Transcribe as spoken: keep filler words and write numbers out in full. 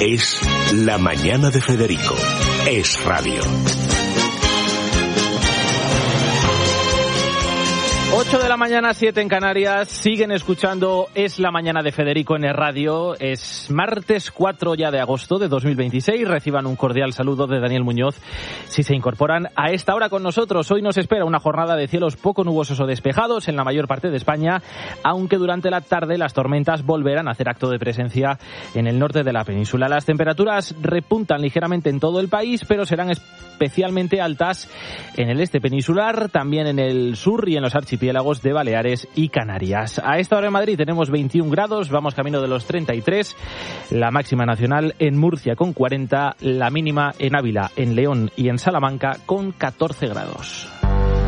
Es La Mañana de Federico. Es radio. ocho de la mañana, siete en Canarias. Siguen escuchando Es la Mañana de Federico en el radio. Es martes cuatro ya de agosto de dos mil veintiséis. Reciban un cordial saludo de Daniel Muñoz si se incorporan a esta hora con nosotros. Hoy nos espera una jornada de cielos poco nubosos o despejados en la mayor parte de España, aunque durante la tarde las tormentas volverán a hacer acto de presencia en el norte de la península. Las temperaturas repuntan ligeramente en todo el país, pero serán especialmente altas en el este peninsular, también en el sur y en los archipiélagos de Baleares y Canarias. A esta hora en Madrid tenemos veintiún grados, vamos camino de los treinta y tres, la máxima nacional en Murcia con cuarenta, la mínima en Ávila, en León y en Salamanca con catorce grados.